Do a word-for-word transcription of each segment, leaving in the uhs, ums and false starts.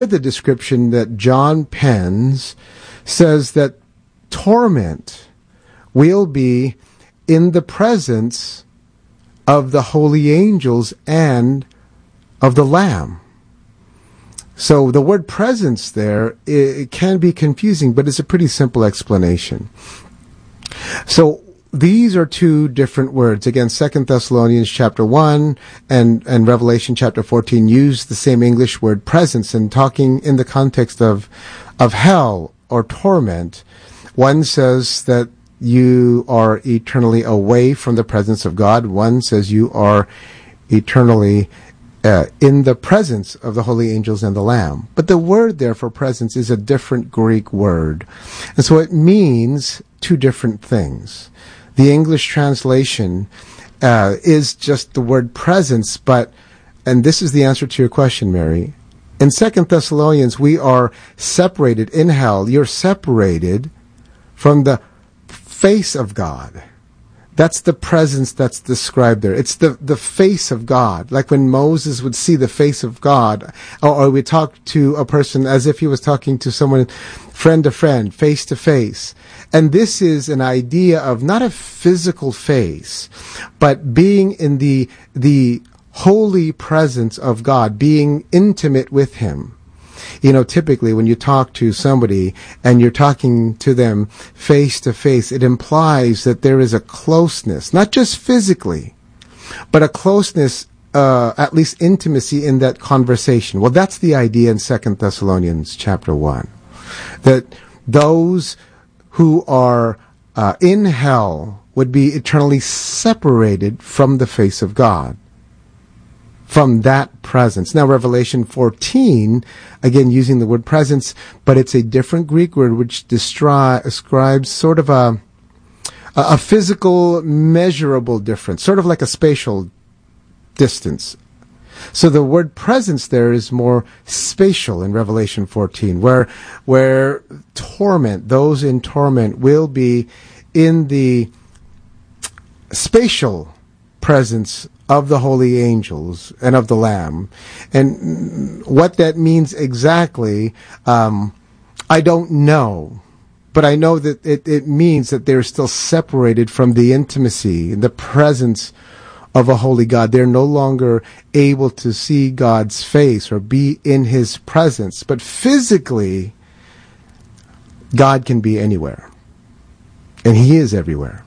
the description that John pens says that torment will be in the presence of the holy angels and of the Lamb. So the word presence there, it can be confusing, but it's a pretty simple explanation. So these are two different words. Again, Second Thessalonians chapter one and, and Revelation chapter fourteen use the same English word presence, and talking in the context of, of hell or torment. One says that you are eternally away from the presence of God. One says you are eternally uh, in the presence of the holy angels and the Lamb. But the word there for presence is a different Greek word. And so it means two different things. The English translation uh, is just the word presence, but, and this is the answer to your question, Mary. In Second Thessalonians, we are separated in hell. You're separated from the face of God. That's the presence that's described there. It's the, the face of God. Like when Moses would see the face of God, or, or we talk to a person as if he was talking to someone, friend to friend, face to face. And this is an idea of not a physical face, but being in the, the holy presence of God, being intimate with Him. You know, typically when you talk to somebody and you're talking to them face to face, it implies that there is a closeness, not just physically, but a closeness, uh, at least intimacy in that conversation. Well, that's the idea in Second Thessalonians chapter one, that those who are uh, in hell would be eternally separated from the face of God, from that presence. Now, Revelation fourteen, again using the word presence, but it's a different Greek word which destri- describes sort of a, a physical, measurable difference, sort of like a spatial distance. So the word presence there is more spatial in Revelation fourteen, where, where torment, those in torment will be in the spatial presence of the holy angels and of the Lamb. And what that means exactly, um, I don't know. But I know that it, it means that they're still separated from the intimacy and the presence of a holy God. They're no longer able to see God's face or be in His presence. But physically, God can be anywhere. And He is everywhere.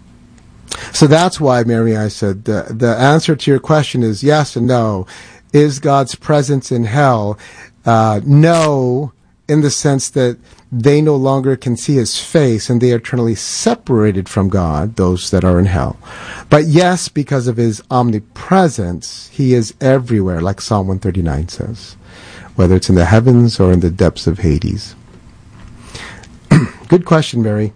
So that's why, Mary, I said the, the answer to your question is yes and no. Is God's presence in hell? Uh, no, in the sense that they no longer can see His face and they are eternally separated from God, those that are in hell. But yes, because of His omnipresence, He is everywhere, like Psalm one thirty-nine says, whether it's in the heavens or in the depths of Hades. Good question, Mary.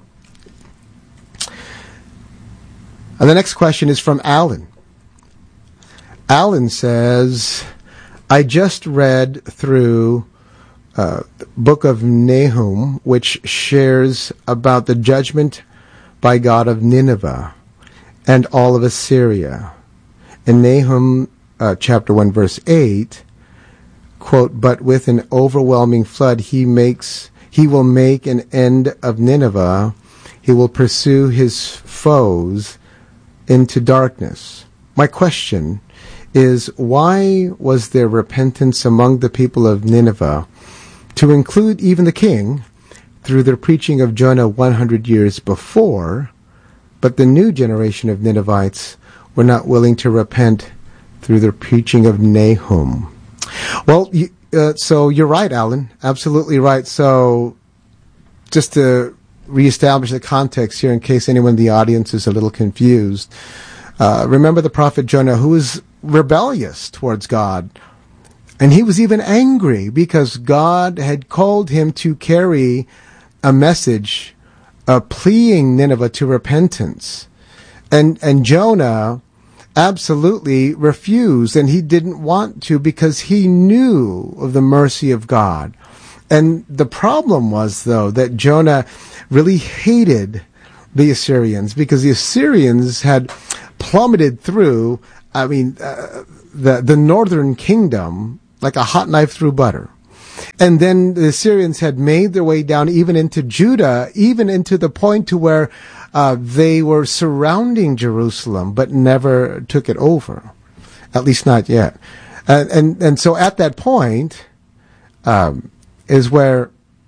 And the next question is from Alan. Alan says, I just read through uh, the book of Nahum, which shares about the judgment by God of Nineveh and all of Assyria. In Nahum uh, chapter one, verse eight, quote, but with an overwhelming flood he makes, he will make an end of Nineveh. He will pursue his foes into darkness. My question is, why was there repentance among the people of Nineveh, to include even the king, through the preaching of Jonah one hundred years before, but the new generation of Ninevites were not willing to repent through the preaching of Nahum? Well, you, uh, so you're right, Alan. Absolutely right. So just to reestablish the context here in case anyone in the audience is a little confused. Uh, remember the prophet Jonah, who was rebellious towards God. And he was even angry because God had called him to carry a message uh, pleading Nineveh to repentance. And, and Jonah absolutely refused, and he didn't want to because he knew of the mercy of God. And the problem was, though, that Jonah really hated the Assyrians because the Assyrians had plummeted through, I mean, uh, the, the northern kingdom like a hot knife through butter. And then the Assyrians had made their way down even into Judah, even into the point to where uh, they were surrounding Jerusalem, but never took it over. At least not yet. And and, and so at that point um, is where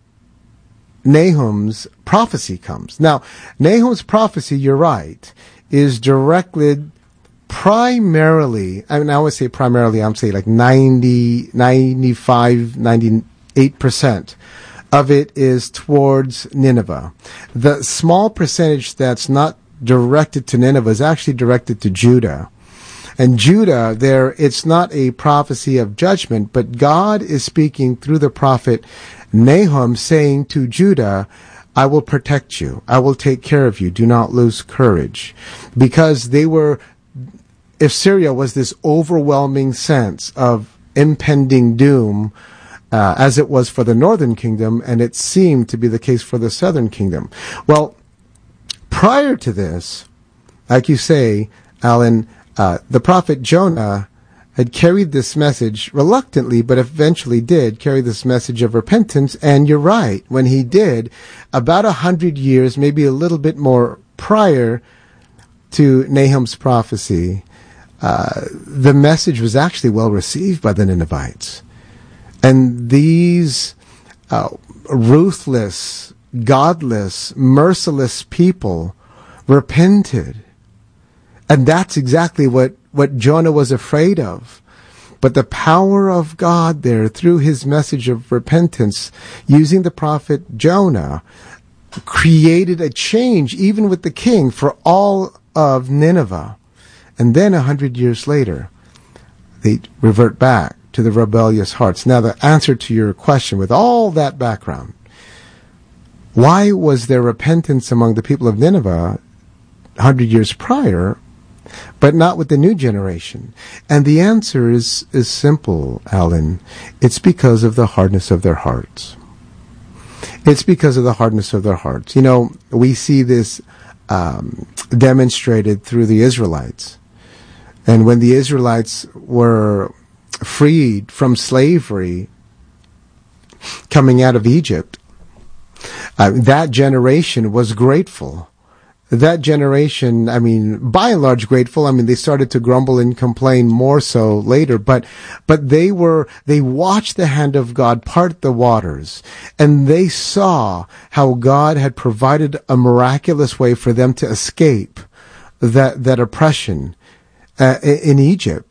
Nahum's prophecy comes. Now, Nahum's prophecy, you're right, is directed primarily, I mean, I always say primarily, I'm saying like ninety, ninety-five, ninety-eight percent of it is towards Nineveh. The small percentage that's not directed to Nineveh is actually directed to Judah. And Judah, there, it's not a prophecy of judgment, but God is speaking through the prophet Nahum, saying to Judah, I will protect you. I will take care of you. Do not lose courage. Because they were, if Syria was this overwhelming sense of impending doom, uh, as it was for the northern kingdom, and it seemed to be the case for the southern kingdom. Well, prior to this, like you say, Alan, uh, the prophet Jonah had carried this message reluctantly, but eventually did carry this message of repentance. And you're right, when he did, about a hundred years, maybe a little bit more prior to Nahum's prophecy, uh, the message was actually well received by the Ninevites. And these uh, ruthless, godless, merciless people repented. And that's exactly what what Jonah was afraid of. But the power of God there, through his message of repentance, using the prophet Jonah, created a change, even with the king, for all of Nineveh. And then a hundred years later, they revert back to the rebellious hearts. Now, the answer to your question, with all that background, why was there repentance among the people of Nineveh a hundred years prior, but not with the new generation? And the answer is, is simple, Alan. It's because of the hardness of their hearts. It's because of the hardness of their hearts. You know, we see this um, demonstrated through the Israelites. And when the Israelites were freed from slavery coming out of Egypt, uh, that generation was grateful. That generation, I mean, by and large grateful. I mean, they started to grumble and complain more so later, but, but they were, they watched the hand of God part the waters, and they saw how God had provided a miraculous way for them to escape that, that oppression uh, in Egypt.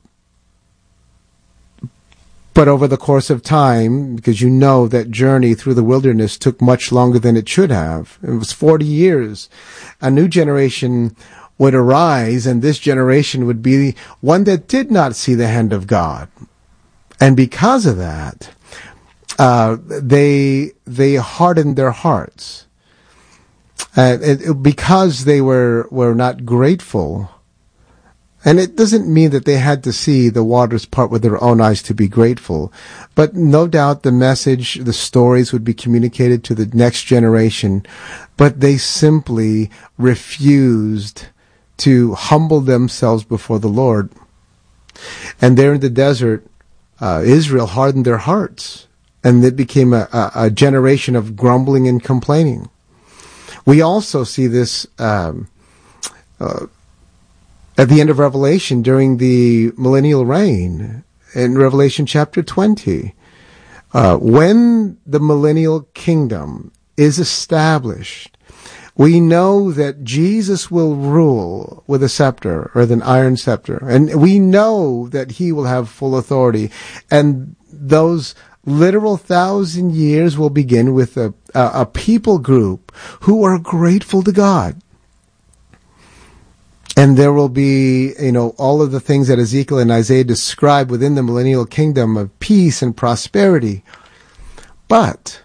But over the course of time, because you know that journey through the wilderness took much longer than it should have. It was forty years. A new generation would arise, and this generation would be one that did not see the hand of God. And because of that, uh, they they hardened their hearts. Uh, it, it, because they were, were not grateful. And it doesn't mean that they had to see the waters part with their own eyes to be grateful. But no doubt the message, the stories would be communicated to the next generation. But they simply refused to humble themselves before the Lord. And there in the desert, uh, Israel hardened their hearts. And it became a, a, a generation of grumbling and complaining. We also see this um, uh, at the end of Revelation, during the millennial reign, in Revelation chapter twenty, uh, when the millennial kingdom is established, we know that Jesus will rule with a scepter, or with an iron scepter, and we know that he will have full authority, and those literal thousand years will begin with a, a, a people group who are grateful to God. And there will be, you know, all of the things that Ezekiel and Isaiah describe within the millennial kingdom of peace and prosperity. But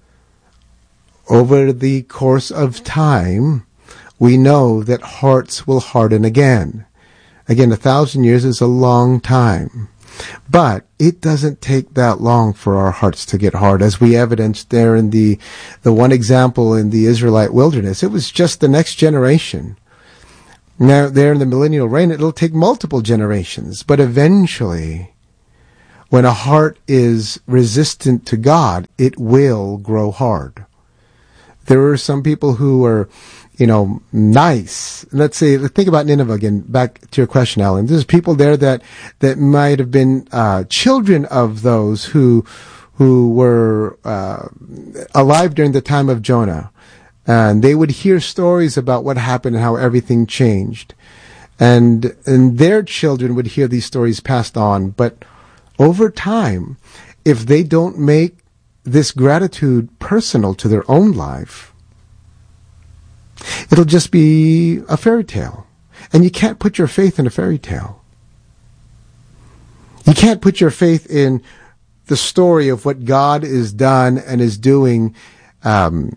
over the course of time, we know that hearts will harden again. Again, a thousand years is a long time. But it doesn't take that long for our hearts to get hard, as we evidenced there in the, the one example in the Israelite wilderness. It was just the next generation. Now, there in the millennial reign, it'll take multiple generations, but eventually, when a heart is resistant to God, it will grow hard. There are some people who are, you know, nice. Let's say, think about Nineveh again, back to your question, Alan. There's people there that, that might have been, uh, children of those who, who were, uh, alive during the time of Jonah. And they would hear stories about what happened and how everything changed. And, and their children would hear these stories passed on. But over time, if they don't make this gratitude personal to their own life, it'll just be a fairy tale. And you can't put your faith in a fairy tale. You can't put your faith in the story of what God is done and is doing um,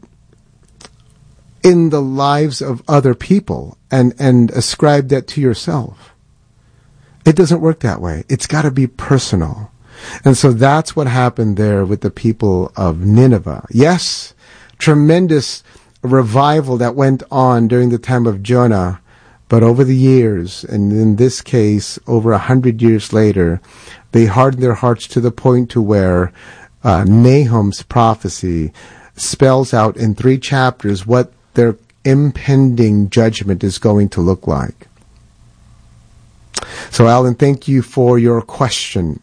in the lives of other people and, and ascribe that to yourself. It doesn't work that way. It's got to be personal. And so that's what happened there with the people of Nineveh. Yes, tremendous revival that went on during the time of Jonah, but over the years, and in this case, over a hundred years later, they hardened their hearts to the point to where uh, Nahum's prophecy spells out in three chapters what their impending judgment is going to look like. So, Alan, thank you for your question.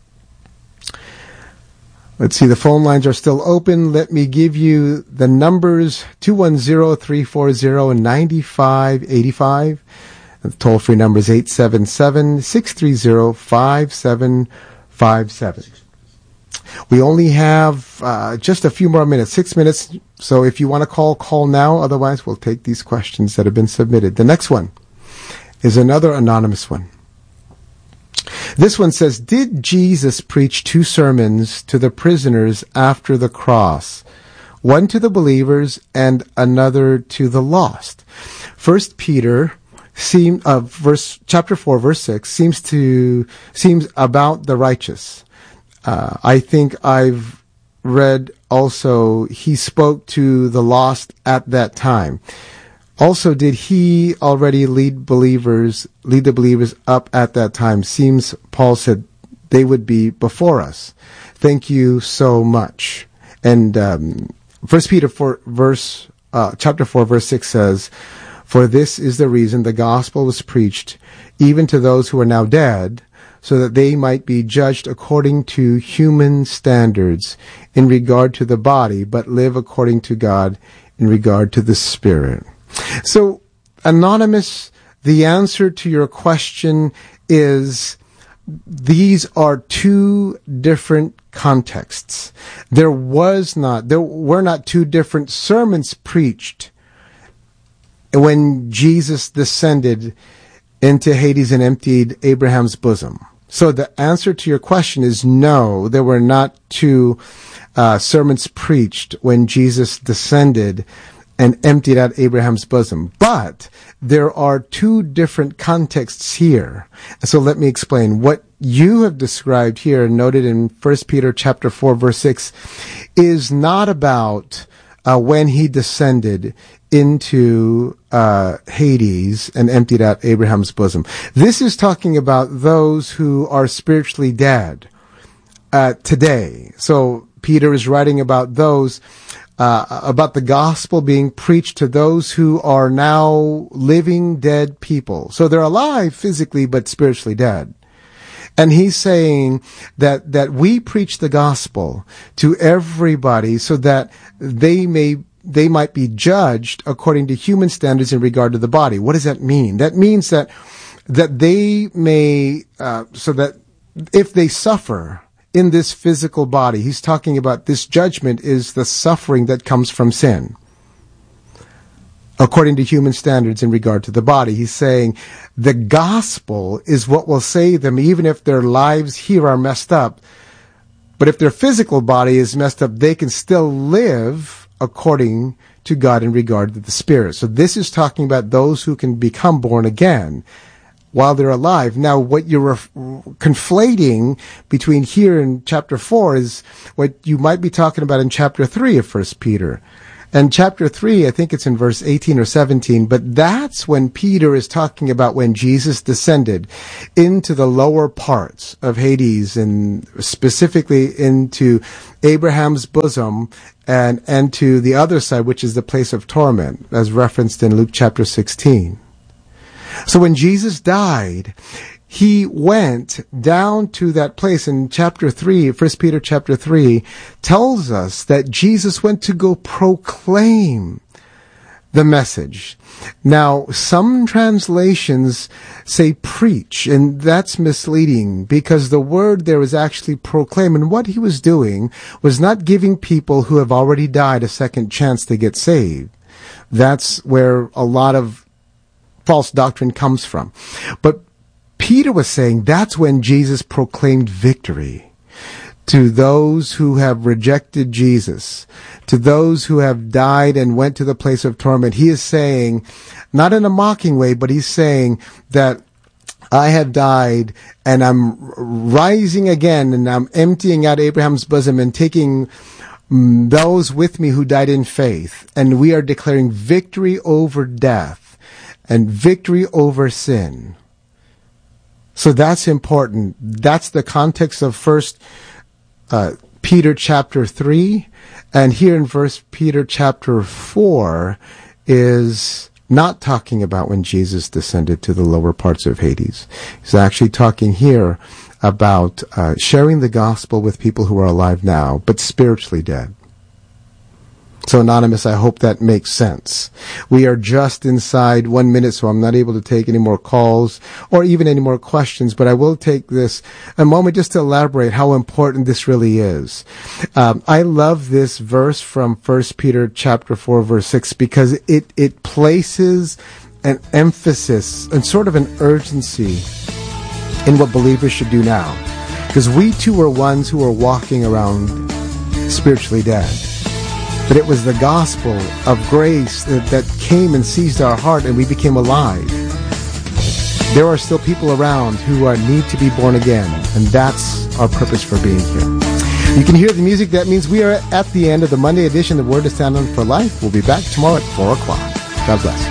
Let's see, the phone lines are still open. Let me give you the numbers, two one zero, three four zero, nine five eight five. The toll-free number is eight seven seven, six three zero, five seven five seven. We only have uh, just a few more minutes, six minutes. So if you want to call, call now. Otherwise, we'll take these questions that have been submitted. The next one is another anonymous one. This one says, did Jesus preach two sermons to the prisoners after the cross? One to the believers and another to the lost. First Peter seem, uh, verse, chapter four, verse six seems to, seems about the righteous. Uh, I think I've read also he spoke to the lost at that time. Also, did he already lead believers, lead the believers up at that time? Seems Paul said they would be before us. Thank you so much. And um, First Peter four, verse, uh, chapter four, verse six says, "For this is the reason the gospel was preached, even to those who are now dead, so that they might be judged according to human standards in regard to the body, but live according to God in regard to the Spirit." So, Anonymous, the answer to your question is these are two different contexts. There was not, there were not two different sermons preached when Jesus descended into Hades and emptied Abraham's bosom. So the answer to your question is no, there were not two uh, sermons preached when Jesus descended and emptied out Abraham's bosom. But there are two different contexts here. So let me explain. What you have described here, noted in First Peter chapter four, verse six, is not about uh, when he descended into uh, Hades and emptied out Abraham's bosom. This is talking about those who are spiritually dead uh, today. So Peter is writing about those Uh, about the gospel being preached to those who are now living dead people. So they're alive physically, but spiritually dead. And he's saying that, that we preach the gospel to everybody so that they may, they might be judged according to human standards in regard to the body. What does that mean? That means that, that they may, uh, so that if they suffer in this physical body, he's talking about this judgment is the suffering that comes from sin. According to human standards in regard to the body, he's saying the gospel is what will save them even if their lives here are messed up. But if their physical body is messed up, they can still live according to God in regard to the Spirit. So this is talking about those who can become born again while they're alive. Now, what you're ref- conflating between here and chapter four is what you might be talking about in chapter three of First Peter. And chapter three, I think it's in verse eighteen or seventeen, but that's when Peter is talking about when Jesus descended into the lower parts of Hades, and specifically into Abraham's bosom and, and to the other side, which is the place of torment, as referenced in Luke chapter sixteen. So when Jesus died, he went down to that place. In chapter three, First Peter chapter three, tells us that Jesus went to go proclaim the message. Now, some translations say preach, and that's misleading because the word there is actually proclaim. And what he was doing was not giving people who have already died a second chance to get saved. That's where a lot of false doctrine comes from. But Peter was saying that's when Jesus proclaimed victory to those who have rejected Jesus, to those who have died and went to the place of torment. He is saying, not in a mocking way, but he's saying that I have died and I'm rising again and I'm emptying out Abraham's bosom and taking those with me who died in faith. And we are declaring victory over death and victory over sin. So that's important. That's the context of First uh, Peter chapter three, and here in First Peter chapter four is not talking about when Jesus descended to the lower parts of Hades. He's actually talking here about uh, sharing the gospel with people who are alive now, but spiritually dead. So, Anonymous, I hope that makes sense. We are just inside one minute, so I'm not able to take any more calls or even any more questions, but I will take this a moment just to elaborate how important this really is. Um, I love this verse from First Peter chapter four, verse six, because it, it places an emphasis and sort of an urgency in what believers should do now. Because we too are ones who are walking around spiritually dead. But it was the gospel of grace that, that came and seized our heart and we became alive. There are still people around who are, need to be born again, and that's our purpose for being here. You can hear the music. That means we are at the end of the Monday edition of Word to Stand On for Life. We'll be back tomorrow at four o'clock. God bless.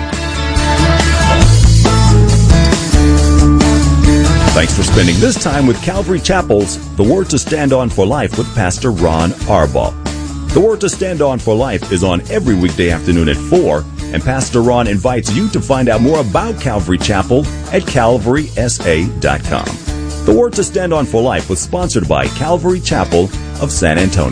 Thanks for spending this time with Calvary Chapel's The Word to Stand On for Life with Pastor Ron Arbaugh. The Word to Stand On for Life is on every weekday afternoon at four, and Pastor Ron invites you to find out more about Calvary Chapel at calvary s a dot com. The Word to Stand On for Life was sponsored by Calvary Chapel of San Antonio.